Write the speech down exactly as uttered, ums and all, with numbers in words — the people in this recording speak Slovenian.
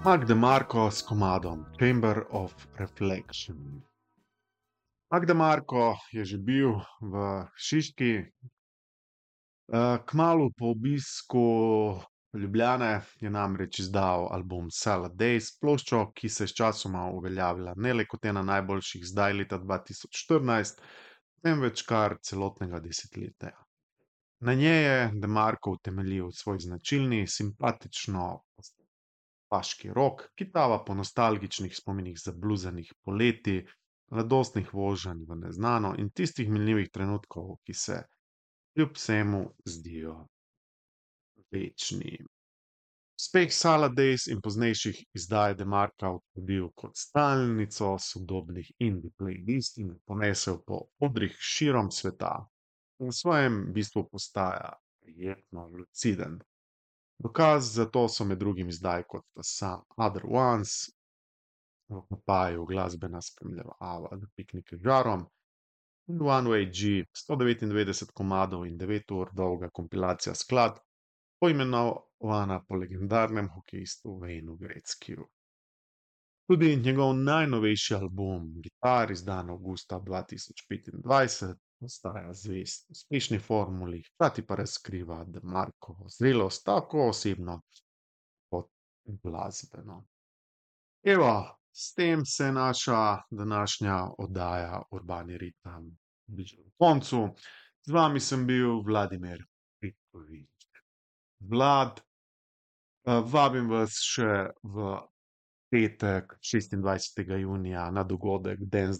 Magda Marko s komadom Chamber of Reflection. Magda Marko je že bil v Šiški. Eh, Kmalu po obisku Ljubljane je namreč izdal album Salad Days, ploščo, ki se je sčasoma uveljavila ne le kot ena najboljših zdaj leta dva tisoč štirinajst, temveč kar celotnega desetletja. Na njej je DeMarco utemeljil svoj značilni, simpatično paški rok, ki tava po nostalgičnih spominih zabluzanih poletij, mladostnih voženj v neznano in tistih minljivih trenutkov, ki se kljub vsemu zdijo večni. Uspeh Salad Days in poznejših izdaj DeMarca utrdil kot stalnico sodobnih indie playlist in ponesel po odrih širom sveta. V svojem bistvu postaja prijetno luciden. Dokaz za to so med drugim izdaje kot sta Some Other Ones, v oklepaju glasbena spremljava The Picnic z žarom, in One Way G, sto devetindevetdeset komadov in devet ur dolga kompilacija skladb, poimenovana po legendarnem hokejistu Waynu Gretzkyju. Tudi njegov najnovejši album Gitar, izdan avgusta dva tisoč petindvajset, ostaja zvest uspešni formuli, hkrati pa razkriva DeMarcovo zrelost tako osebno kot glasbeno. Evo, s tem se naša današnja oddaja Urbani ritem bliža koncu. Z vami sem bil Vladimir Petkovič. Vlad, vabim vas še v petek, šestindvajsetega junija, na dogodek Dance